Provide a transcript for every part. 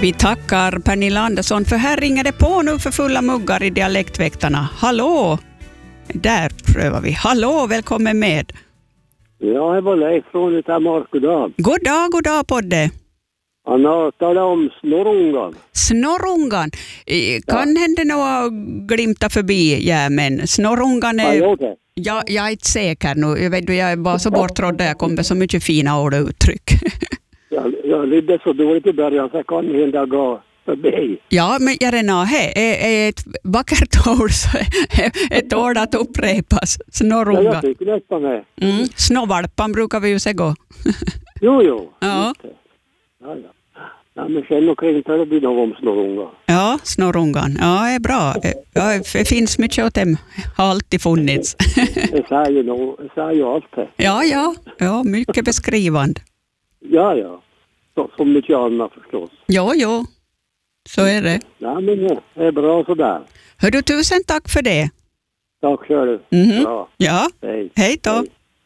Vi tackar Pernilla Andersson, för här ringer det på nu för fulla muggar i Dialektväktarna. Hallå! Där prövar vi. Hallå, välkommen med. Ja, det var Leif från Uttamark. God dag på det. Han har talat om Snorrungan. Snorrungan. Kan hända några glimta förbi, ja, men Snorrungan är... Ja, jag är inte säker nu. Jag är bara så bortrådd där. Jag kommer så mycket fina ord och uttryck. Jag lidde så dåligt i början så jag kan hända gå förbi. Ja, men jag redan är ett vackert ord, så ett ord att upprepas. Snorrungan. Ja, jag tycker nästan det. Snovalpan brukar vi ju säga gå. Jo. Ja. Ja, men sen omkring tar det blir någon om Snorrungan. Ja, Snorrungan. Ja, det är bra. Ja, det finns mycket åt dem. Har alltid funnits. Det säger ju allt det. Ja, mycket beskrivande. Ja. Så mycket annat förstås. Jo. Så är det. Ja, men det är bra sådär. Hör du, tusen tack för det. Tack själv. Bra. Ja, hej då.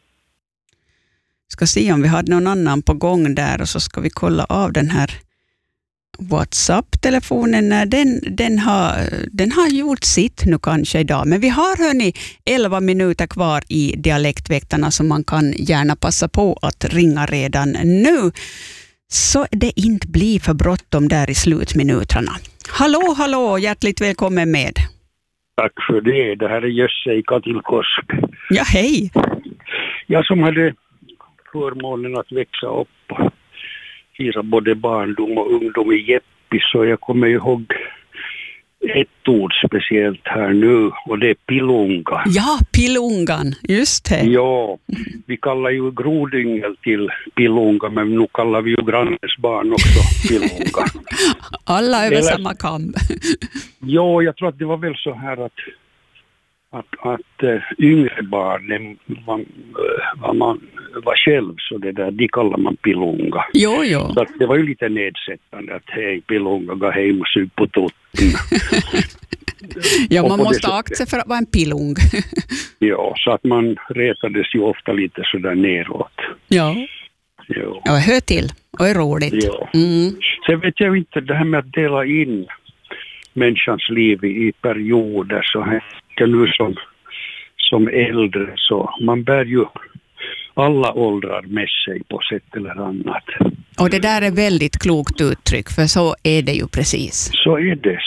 Ska se om vi hade någon annan på gång där, och så ska vi kolla av den här WhatsApp-telefonen. Den har gjort sitt nu kanske idag. Men vi har 11 minuter kvar i Dialektväktarna, så man kan gärna passa på att ringa redan nu, så det inte blir för bråttom där i slutminuterna. Hallå, hjärtligt välkommen med. Tack för det. Det här är Jösse i Katilkosk. Ja, hej. Jag som hade förmånen att växa upp och fira både barndom och ungdom i Jeppi, så jag kommer ihåg ett ord speciellt här nu, och det är pilunga. Ja, pilungan, just det. Ja, vi kallar ju grodyngel till pilunga, men nu kallar vi ju grannens barn också pilunga. Alla över samma kam. Ja, jag tror att det var väl så här att yngre barn vad man var själv, så det där, de kallar man pilunga. Jo. Så att det var ju lite nedsättande att hej pilunga, gå hem och sug på tutten. Ja, man måste akta sig för att vara en pilung. Ja, så att man retades ju ofta lite sådär neråt. Ja, hör till och är roligt. Ja. Sen vet jag inte, det här med att dela in människans liv i perioder, så här nu som äldre, så man bär ju alla åldrar med sig på sätt eller annat. Och det där är väldigt klokt uttryck, för så är det ju precis. Så är det.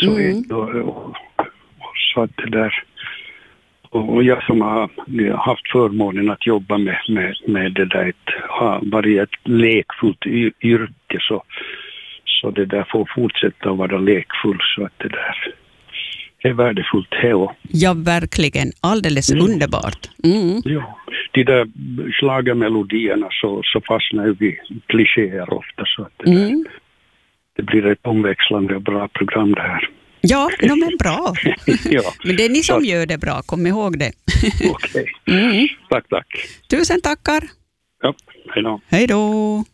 Så att det där, och jag som har haft förmånen att jobba med det där, har varit ett lekfullt yrke, så det där får fortsätta att vara lekfull, så att det där är värdefullt här. Ja, verkligen. Alldeles underbart. Ja, de där schlagermelodierna så fastnar vi klichéer ofta, så att det blir ett omväxlande och bra program det här. Ja, de är bra. Ja. Men det är ni som gör det bra, kom ihåg det. Okej. Tack. Tusen tackar. Ja, hej då. Hej då.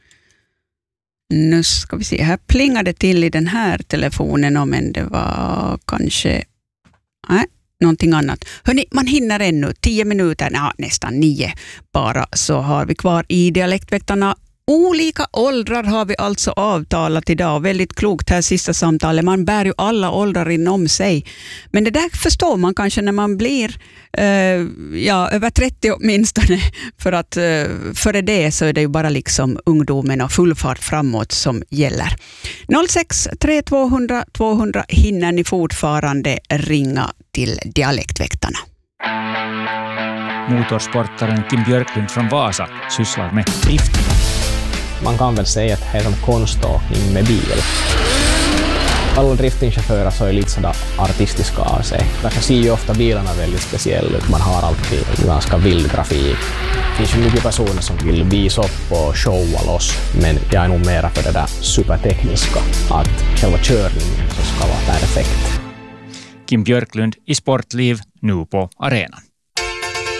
Nu ska vi se, här plingade till i den här telefonen, men det var kanske någonting annat. Hörrni, man hinner ännu 10 minuter, nästan 9 bara, så har vi kvar i Dialektväktarna. Olika åldrar har vi alltså avtalat idag. Väldigt klokt här sista samtalet. Man bär ju alla åldrar inom sig. Men det där förstår man kanske när man blir över 30 åtminstone. För att före det så är det ju bara liksom ungdomen och full fart framåt som gäller. 06 3200 200 hinner ni fortfarande ringa till Dialektväktarna. Motorsportaren Kim Björklund från Vasa sysslar med drifting. Man kan väl säga att det är som konståkning med bil. Alla driftingchaufförer så är lite sådär artistiska av sig. Därför ser ju ofta bilarna väldigt speciella ut. Man har alltid ganska vild grafik. Det finns ju mycket personer som vill visa upp och showa loss. Men jag är nog mera för det där supertekniska. Att själva körningen så ska vara perfekt. Kim Björklund i Sportliv nu på arenan.